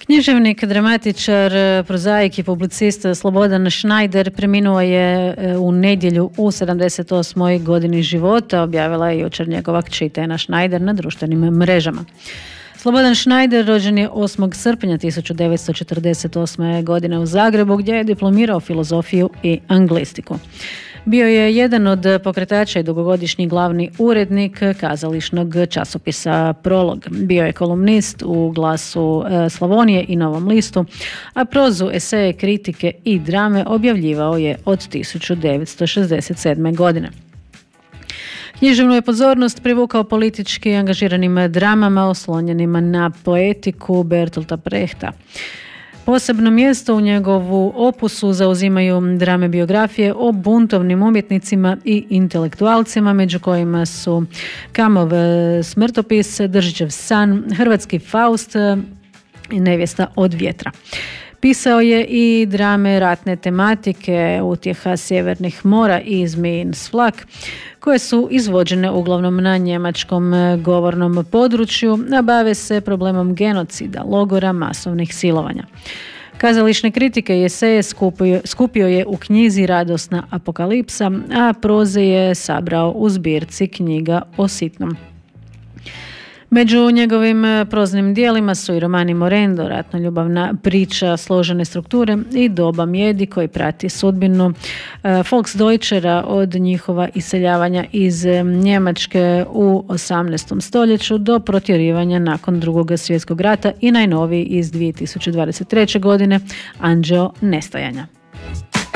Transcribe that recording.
Književnik, dramatičar, prozaik i publicist Slobodan Schneider preminuo je u nedjelju u 78. godini života, objavila je jučer njegova kći Tena Schneider na društvenim mrežama. Slobodan Schneider rođen je 8. srpnja 1948. godine u Zagrebu, gdje je diplomirao filozofiju i anglistiku. Bio je jedan od pokretača i dugogodišnji glavni urednik kazališnog časopisa Prolog. Bio je kolumnist u Glasu Slavonije i Novom listu, a prozu, eseje, kritike i drame objavljivao je od 1967. godine. Književnu je pozornost privukao politički angažiranim dramama oslonjenima na poetiku Bertolta Brechta. Posebno mjesto u njegovu opusu zauzimaju drame biografije o buntovnim umjetnicima i intelektualcima, među kojima su Kamov Smrtopis, Držićev san, Hrvatski Faust i Nevjesta od vjetra. Pisao je i drame ratne tematike, Utjeha sjevernih mora i Zmijin flak, koje su izvođene uglavnom na njemačkom govornom području, a bave se problemom genocida, logora, masovnih silovanja. Kazališne kritike i eseje skupio je u knjizi Radosna apokalipsa, a proze je sabrao u zbirci knjiga o sitnom. Među njegovim proznim dijelima su i romani Morendo, ratno-ljubavna priča složene strukture, i Doba mjedi koji prati sudbinu Volksdeutschera od njihova iseljavanja iz Njemačke u 18. stoljeću do protjerivanja nakon Drugog svjetskog rata i najnoviji iz 2023. godine Anđeo nestajanja.